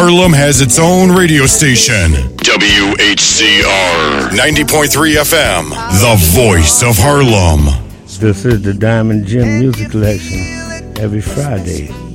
Harlem has its own radio station. WHCR 90.3 FM, the voice of Harlem. This is the Diamond Gem Music Collection every Friday